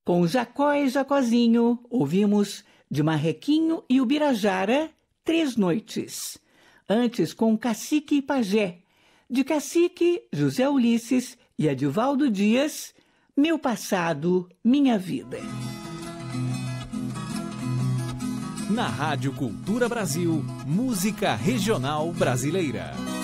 Com Jacó e Jacozinho, ouvimos De Marrequinho e Ubirajara, Três Noites. Antes, com Cacique e Pajé. De Cacique, José Ulisses e Edivaldo Dias, Meu Passado, Minha Vida. Na Rádio Cultura Brasil, música regional brasileira.